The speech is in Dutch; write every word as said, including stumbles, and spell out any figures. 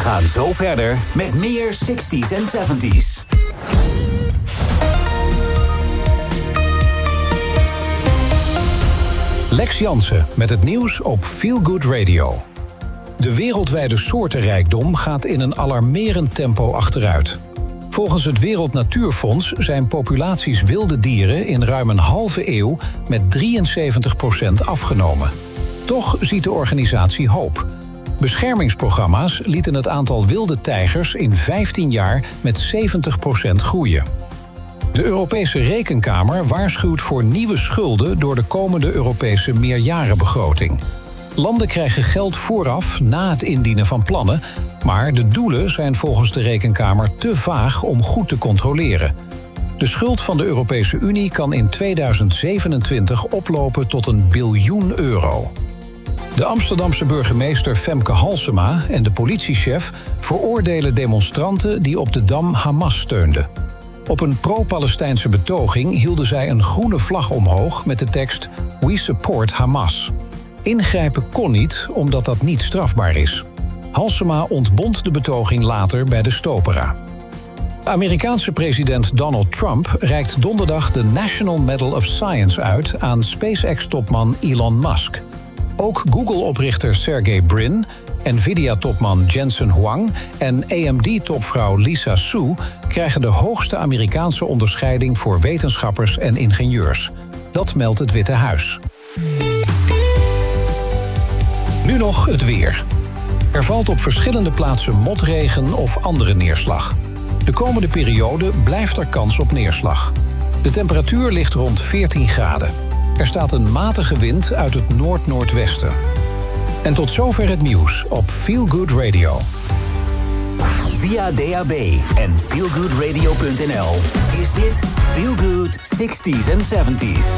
gaan zo verder met meer zestig's en zeventig's. Lex Jansen met het nieuws op Feel Good Radio. De wereldwijde soortenrijkdom gaat in een alarmerend tempo achteruit. Volgens het Wereld Natuurfonds zijn populaties wilde dieren in ruim een halve eeuw met drieënzeventig procent afgenomen. Toch ziet de organisatie hoop. Beschermingsprogramma's lieten het aantal wilde tijgers in vijftien jaar met zeventig procent groeien. De Europese Rekenkamer waarschuwt voor nieuwe schulden door de komende Europese meerjarenbegroting. Landen krijgen geld vooraf na het indienen van plannen, maar de doelen zijn volgens de Rekenkamer te vaag om goed te controleren. De schuld van de Europese Unie kan in tweeduizend zevenentwintig oplopen tot een biljoen euro. De Amsterdamse burgemeester Femke Halsema en de politiechef veroordelen demonstranten die op de Dam Hamas steunden. Op een pro-Palestijnse betoging hielden zij een groene vlag omhoog met de tekst We support Hamas. Ingrijpen kon niet, omdat dat niet strafbaar is. Halsema ontbond de betoging later bij de Stopera. De Amerikaanse president Donald Trump reikt donderdag de National Medal of Science uit aan SpaceX-topman Elon Musk. Ook Google-oprichter Sergey Brin, Nvidia-topman Jensen Huang en A M D-topvrouw Lisa Su krijgen de hoogste Amerikaanse onderscheiding voor wetenschappers en ingenieurs. Dat meldt het Witte Huis. Nu nog het weer. Er valt op verschillende plaatsen motregen of andere neerslag. De komende periode blijft er kans op neerslag. De temperatuur ligt rond veertien graden. Er staat een matige wind uit het noord-noordwesten. En tot zover het nieuws op Feel Good Radio. Via D A B en feel good radio punt n l is dit Feel Good zestig's en zeventig's.